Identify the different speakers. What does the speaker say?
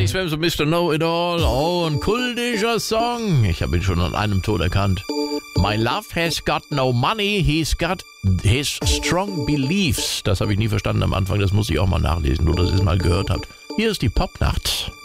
Speaker 1: Teddy Swims und Mr. Know-It-All. Oh, ein kultischer Song. Ich habe ihn schon an einem Ton erkannt. My love has got no money, he's got his strong beliefs. Das habe ich nie verstanden am Anfang, das muss ich auch mal nachlesen, nur dass ihr es mal gehört habt. Hier ist die Popnacht.